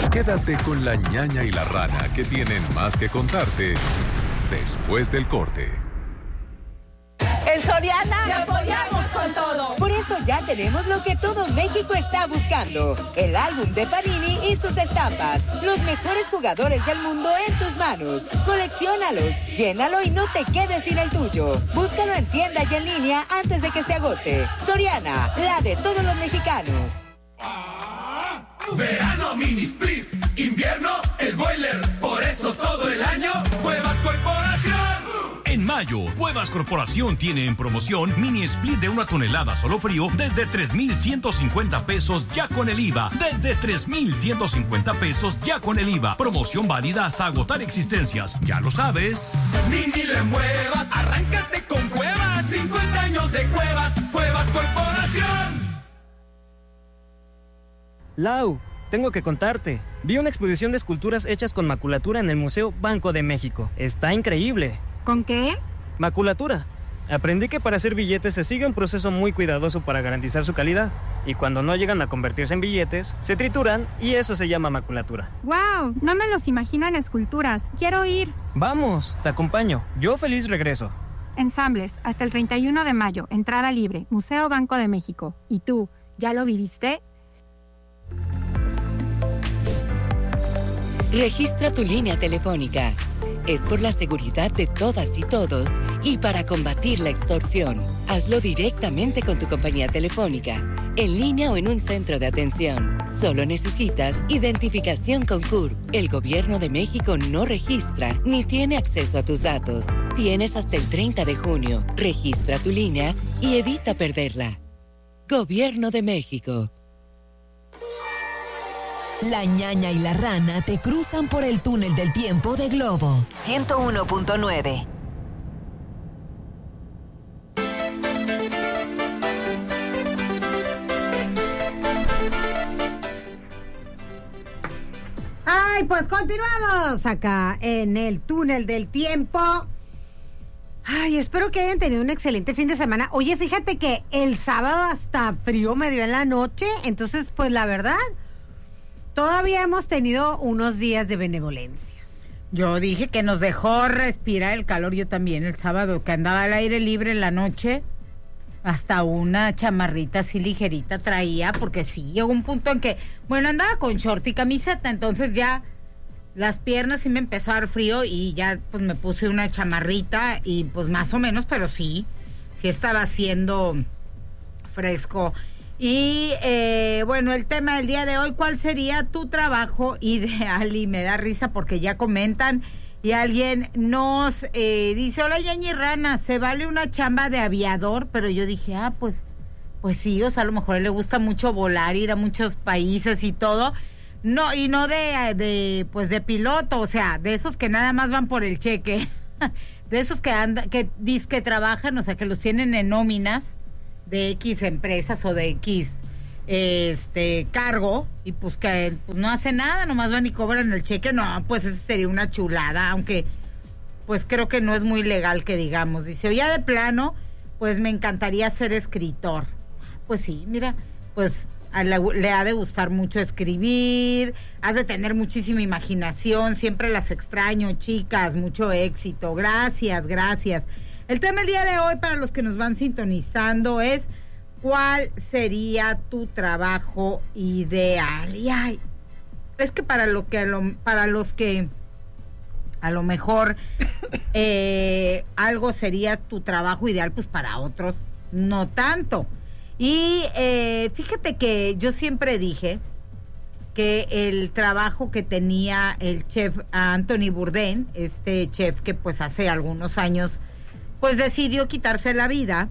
Quédate con la ñaña y la rana, que tienen más que contarte después del corte. En Soriana ¡te apoyamos con todo! Por eso ya tenemos lo que todo México está buscando. El álbum de Panini y sus estampas. Los mejores jugadores del mundo en tus manos. Colecciónalos, llénalo y no te quedes sin el tuyo. Búscalo en tienda y en línea antes de que se agote. Soriana, la de todos los mexicanos. Verano mini split, invierno el boiler, por eso todo el año Cuevas Corporación. En mayo, Cuevas Corporación tiene en promoción mini split de 1 tonelada solo frío desde 3,150 pesos ya con el IVA. Desde 3,150 pesos ya con el IVA. Promoción válida hasta agotar existencias. Ya lo sabes. Ni le muevas, arráncate con Cuevas. 50 años de Cuevas, Cuevas Corporación. Lau, tengo que contarte. Vi una exposición de esculturas hechas con maculatura en el Museo Banco de México. Está increíble. ¿Con qué? Maculatura. Aprendí que para hacer billetes se sigue un proceso muy cuidadoso para garantizar su calidad. Y cuando no llegan a convertirse en billetes, se trituran y eso se llama maculatura. ¡Wow! No me los imagino en esculturas. Quiero ir. Vamos, te acompaño. Yo feliz regreso. Ensambles, hasta el 31 de mayo. Entrada libre. Museo Banco de México. ¿Y tú, ya lo viviste? Registra tu línea telefónica. Es por la seguridad de todas y todos y para combatir la extorsión. Hazlo directamente con tu compañía telefónica, en línea o en un centro de atención. Solo necesitas identificación con CURP. El Gobierno de México no registra ni tiene acceso a tus datos. Tienes hasta el 30 de junio. Registra tu línea y evita perderla. Gobierno de México. La ñaña y la rana te cruzan por el túnel del tiempo de Globo 101.9. Ay, pues continuamos acá en el túnel del tiempo. Ay, espero que hayan tenido un excelente fin de semana. Oye, fíjate que el sábado hasta frío me dio en la noche, entonces pues la verdad, todavía hemos tenido unos días de benevolencia. Yo dije que nos dejó respirar el calor, yo también el sábado, que andaba al aire libre en la noche, hasta una chamarrita así ligerita traía, porque sí, llegó un punto en que, bueno, andaba con short y camiseta, entonces ya las piernas sí me empezó a dar frío y ya pues me puse una chamarrita y pues más o menos, pero sí estaba haciendo fresco. Y bueno, el tema del día de hoy, ¿cuál sería tu trabajo ideal? Y me da risa porque ya comentan y alguien nos dice, hola Yañi Rana, ¿se vale una chamba de aviador? Pero yo dije, pues sí, o sea, a lo mejor a él le gusta mucho volar, ir a muchos países y todo. No, y no de piloto, o sea, de esos que nada más van por el cheque, de esos que dizque trabajan, o sea, que los tienen en nóminas de X empresas o de X cargo, y pues que pues no hace nada, nomás van y cobran el cheque. No, pues eso sería una chulada, aunque pues creo que no es muy legal que digamos. Dice, o ya de plano, pues me encantaría ser escritor. Pues sí, mira, pues le ha de gustar mucho escribir, has de tener muchísima imaginación, siempre las extraño, chicas, mucho éxito, gracias. El tema del día de hoy, para los que nos van sintonizando, es ¿cuál sería tu trabajo ideal? Y es que para los que a lo mejor algo sería tu trabajo ideal, pues para otros no tanto. Y fíjate que yo siempre dije que el trabajo que tenía el chef Anthony Bourdain, este chef que pues hace algunos años pues decidió quitarse la vida,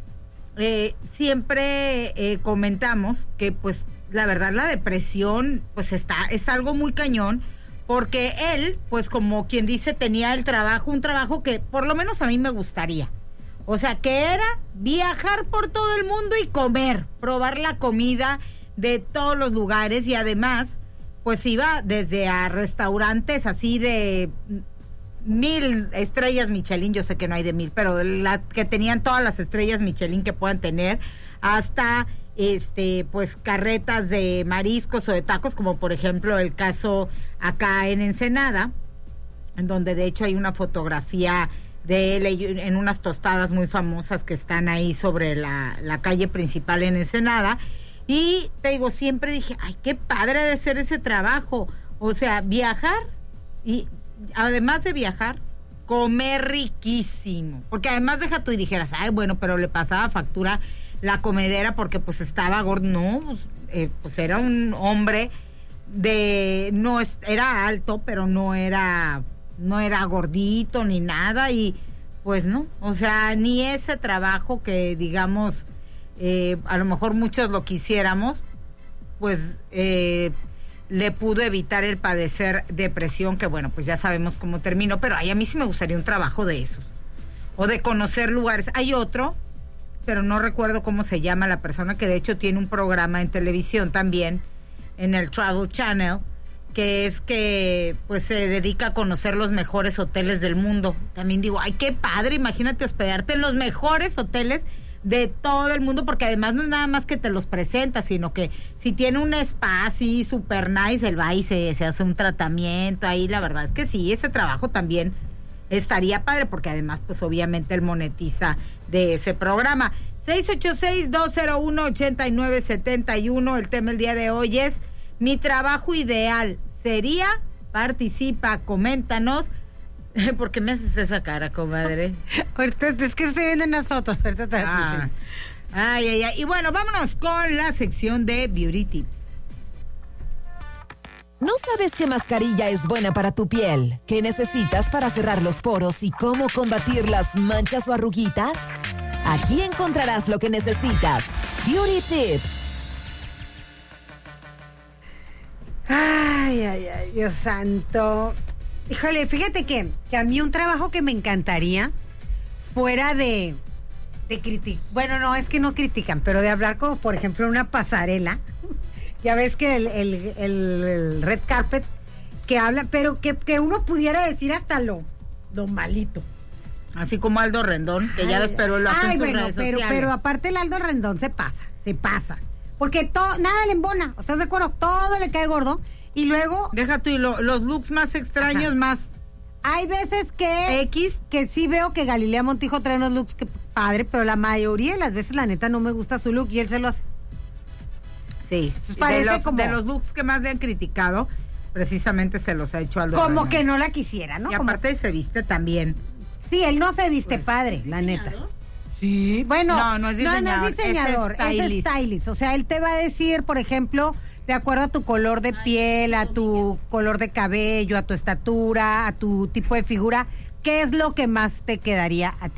siempre comentamos que pues la verdad la depresión pues es algo muy cañón, porque él pues como quien dice tenía un trabajo que por lo menos a mí me gustaría. O sea, que era viajar por todo el mundo y comer, probar la comida de todos los lugares, y además, pues iba desde a restaurantes así de 1,000 estrellas Michelin, yo sé que no hay de 1,000, pero que tenían todas las estrellas Michelin que puedan tener, hasta pues carretas de mariscos o de tacos, como por ejemplo el caso acá en Ensenada, en donde de hecho hay una fotografía de él en unas tostadas muy famosas que están ahí sobre la calle principal en Ensenada. Y te digo, siempre dije, ay, qué padre de ser ese trabajo. O sea, viajar y además de viajar, comer riquísimo. Porque además deja tú y dijeras, ay, bueno, pero le pasaba factura la comedera porque pues estaba gordo. No, pues era un hombre era alto, pero no era gordito ni nada. Y pues no, o sea, ni ese trabajo que digamos, a lo mejor muchos lo quisiéramos, pues le pudo evitar el padecer depresión, que bueno, pues ya sabemos cómo terminó, pero a mí sí me gustaría un trabajo de esos, o de conocer lugares. Hay otro, pero no recuerdo cómo se llama la persona, que de hecho tiene un programa en televisión también, en el Travel Channel, que es que pues se dedica a conocer los mejores hoteles del mundo. También digo, ay, qué padre, imagínate hospedarte en los mejores hoteles de todo el mundo, porque además no es nada más que te los presenta, sino que si tiene un spa así super nice, él va y se hace un tratamiento ahí. La verdad es que sí, ese trabajo también estaría padre, porque además pues obviamente él monetiza de ese programa. 686-201-8971, el tema el día de hoy es: mi trabajo ideal sería. Participa, coméntanos. ¿Por qué me haces esa cara, comadre? Ahorita es que estoy viendo en las fotos. Ay. Y bueno, vámonos con la sección de Beauty Tips. ¿No sabes qué mascarilla es buena para tu piel? ¿Qué necesitas para cerrar los poros y cómo combatir las manchas o arruguitas? Aquí encontrarás lo que necesitas. Beauty Tips. Ay, Dios santo. Híjole, fíjate que a mí un trabajo que me encantaría fuera de criticar, bueno, no, es que no critican, pero de hablar como, por ejemplo, una pasarela. Ya ves que el red carpet que habla, pero que uno pudiera decir hasta lo malito. Así como Aldo Rendón, que ya lo esperó, lo hace en sus redes sociales. Pero aparte el Aldo Rendón se pasa. Porque nada le embona, ¿estás de acuerdo? Todo le cae gordo. Y luego... Deja tú, y los looks más extraños, más... Hay veces que sí veo que Galilea Montijo trae unos looks que padre, pero la mayoría de las veces, la neta, no me gusta su look y él se lo hace. Sí, de los looks que más le han criticado, precisamente se los ha hecho Aldo como Rendón. Que no la quisiera, ¿no? Y aparte se viste también. Sí, él no se viste padre, la neta. Sí, bueno... No es diseñador, es stylist. O sea, él te va a decir, por ejemplo... De acuerdo a tu color de piel, a tu color de cabello, a tu estatura, a tu tipo de figura, ¿qué es lo que más te quedaría a ti?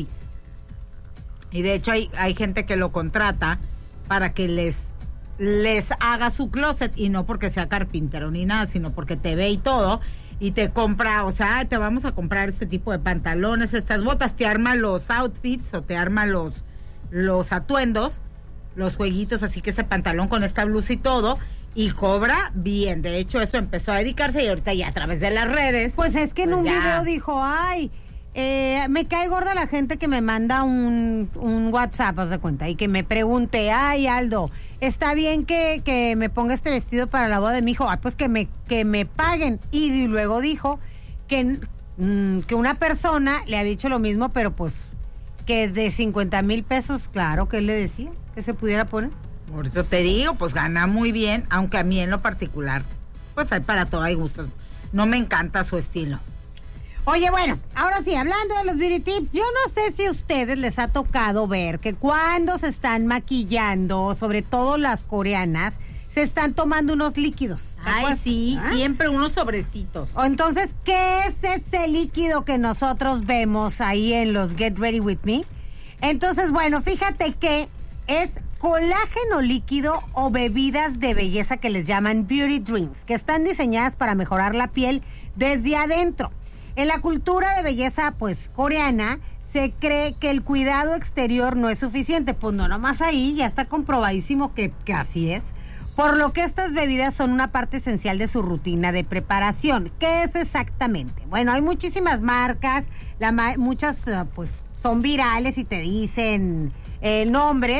Y de hecho hay gente que lo contrata para que les haga su closet, y no porque sea carpintero ni nada, sino porque te ve y todo, y te compra, o sea, te vamos a comprar este tipo de pantalones, estas botas, te arma los outfits o te arma los atuendos, los jueguitos, así que ese pantalón con esta blusa y todo. Y cobra bien. De hecho, eso empezó a dedicarse y ahorita ya a través de las redes. Pues es que en un video dijo, ay, me cae gorda la gente que me manda un WhatsApp, haz de cuenta, y que me pregunte, ay, Aldo, ¿está bien que me ponga este vestido para la boda de mi hijo? Pues que me paguen. Y luego dijo que una persona le había dicho lo mismo, pero pues que de 50,000 pesos, claro que él le decía que se pudiera poner. Por eso te digo, pues gana muy bien, aunque a mí en lo particular, pues hay para todo, hay gustos. No me encanta su estilo. Oye, bueno, ahora sí, hablando de los beauty tips, yo no sé si a ustedes les ha tocado ver que cuando se están maquillando, sobre todo las coreanas, se están tomando unos líquidos. Ay, sí, siempre unos sobrecitos. Entonces, ¿qué es ese líquido que nosotros vemos ahí en los Get Ready With Me? Entonces, bueno, fíjate que es colágeno líquido o bebidas de belleza que les llaman beauty drinks, que están diseñadas para mejorar la piel desde adentro. En la cultura de belleza, pues, coreana, se cree que el cuidado exterior no es suficiente. Pues no, nomás ahí ya está comprobadísimo que así es. Por lo que estas bebidas son una parte esencial de su rutina de preparación. ¿Qué es exactamente? Bueno, hay muchísimas marcas, muchas pues son virales y te dicen nombres,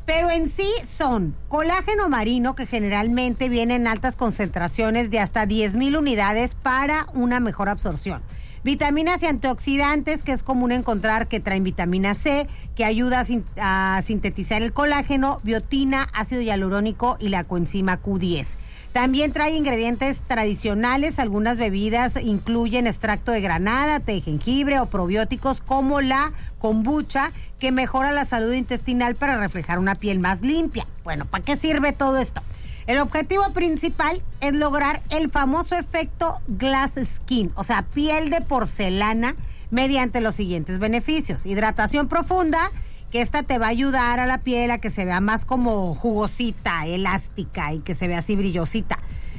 Pero en sí son colágeno marino, que generalmente viene en altas concentraciones de hasta 10,000 unidades para una mejor absorción. Vitaminas y antioxidantes, que es común encontrar que traen vitamina C, que ayuda a sintetizar el colágeno, biotina, ácido hialurónico y la coenzima Q10. También trae ingredientes tradicionales. Algunas bebidas incluyen extracto de granada, té de jengibre o probióticos como la kombucha, que mejora la salud intestinal para reflejar una piel más limpia. Bueno, ¿para qué sirve todo esto? El objetivo principal es lograr el famoso efecto glass skin, o sea, piel de porcelana, mediante los siguientes beneficios. Hidratación profunda, que esta te va a ayudar a la piel a que se vea más como jugosita, elástica y que se vea así brillosita.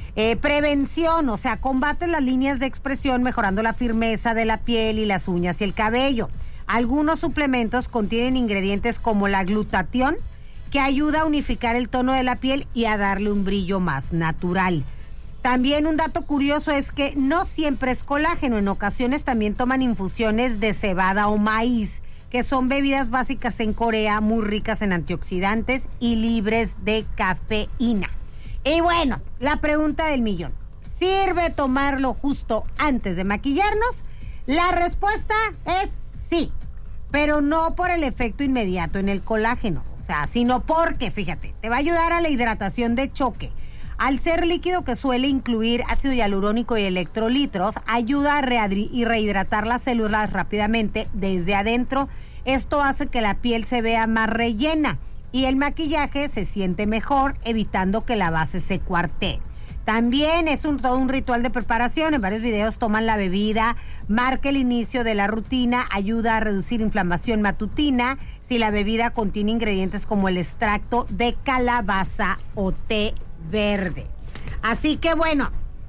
Prevención, o sea, combate las líneas de expresión mejorando la firmeza de la piel y las uñas y el cabello. Algunos suplementos contienen ingredientes como la glutatión, que ayuda a unificar el tono de la piel y a darle un brillo más natural. También un dato curioso es que no siempre es colágeno, en ocasiones también toman infusiones de cebada o maíz, que son bebidas básicas en Corea, muy ricas en antioxidantes y libres de cafeína. Y bueno, la pregunta del millón: ¿sirve tomarlo justo antes de maquillarnos? La respuesta es sí, pero no por el efecto inmediato en el colágeno, o sea, sino porque, fíjate, te va a ayudar a la hidratación de choque. Al ser líquido que suele incluir ácido hialurónico y electrolitos, ayuda a rehidratar las células rápidamente desde adentro. Esto hace que la piel se vea más rellena y el maquillaje se siente mejor, evitando que la base se cuartee. También es todo un ritual de preparación. En varios videos toman la bebida, marca el inicio de la rutina, ayuda a reducir inflamación matutina si la bebida contiene ingredientes como el extracto de calabaza o té verde. Así que bueno,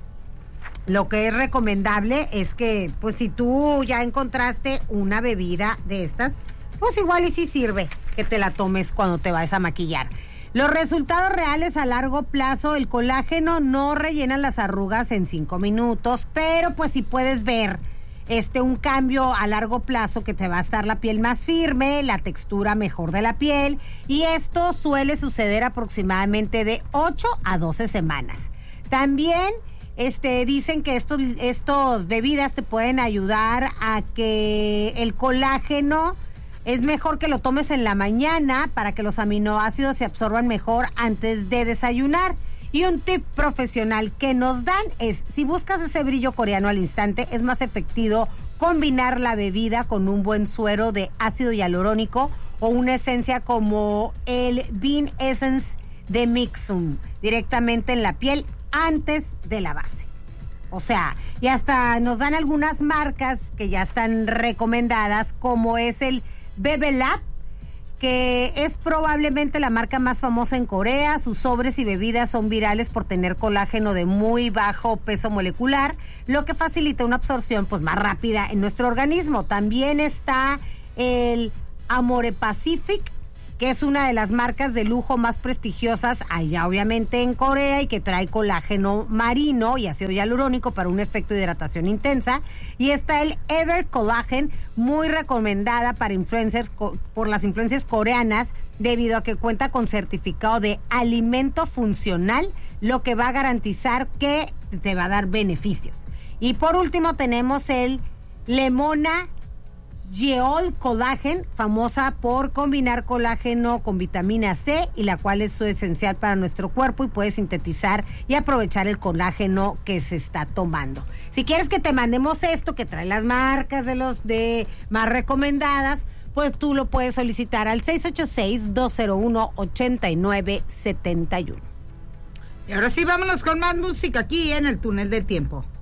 lo que es recomendable es que, pues, si tú ya encontraste una bebida de estas, pues igual y sí sirve que te la tomes cuando te vayas a maquillar. Los resultados reales a largo plazo: el colágeno no rellena las arrugas en 5 minutos, pero pues sí puedes ver un cambio a largo plazo, que te va a estar la piel más firme, la textura mejor de la piel, y esto suele suceder aproximadamente de 8 a 12 semanas. También dicen que estos bebidas te pueden ayudar a que el colágeno es mejor que lo tomes en la mañana para que los aminoácidos se absorban mejor antes de desayunar. Y un tip profesional que nos dan es: si buscas ese brillo coreano al instante, es más efectivo combinar la bebida con un buen suero de ácido hialurónico o una esencia como el Bean Essence de Mixum directamente en la piel antes de la base. O sea, y hasta nos dan algunas marcas que ya están recomendadas, como es el Bebelab, que es probablemente la marca más famosa en Corea. Sus sobres y bebidas son virales por tener colágeno de muy bajo peso molecular, lo que facilita una absorción pues más rápida en nuestro organismo. También está el Amore Pacific, que es una de las marcas de lujo más prestigiosas allá obviamente en Corea, y que trae colágeno marino y ácido hialurónico para un efecto de hidratación intensa. Y está el Ever Collagen, muy recomendada para influencers por las influencias coreanas, debido a que cuenta con certificado de alimento funcional, lo que va a garantizar que te va a dar beneficios. Y por último tenemos el Lemona Yeol Collagen, famosa por combinar colágeno con vitamina C, y la cual es esencial para nuestro cuerpo y puede sintetizar y aprovechar el colágeno que se está tomando. Si quieres que te mandemos esto, que trae las marcas de más recomendadas, pues tú lo puedes solicitar al 686-201-8971. Y ahora sí, vámonos con más música aquí en el Túnel del Tiempo.